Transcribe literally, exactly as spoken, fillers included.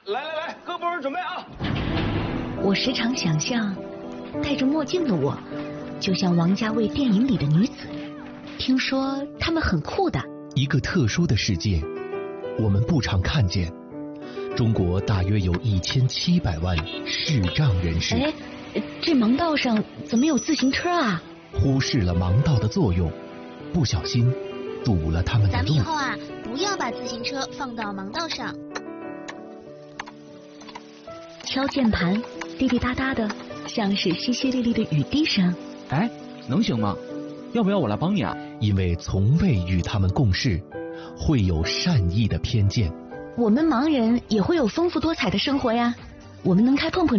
来来来，各部门准备啊！ 我时常想象，戴着墨镜的我，就像王家卫电影里的女子。听说她们很酷的。 一个特殊的世界，我们不常看见。中国大约有一千七百万视障人士。 哎，这盲道上怎么有自行车啊？ 忽视了盲道的作用，不小心堵了他们的路。 咱们以后啊，不要把自行车放到盲道上。 敲键盘，滴滴答答的，像是淅淅沥沥的雨滴声。 哎，能行吗？要不要我来帮你啊？ 因为从未与他们共事，会有善意的偏见。 我们盲人也会有丰富多彩的生活呀，我们能开碰碰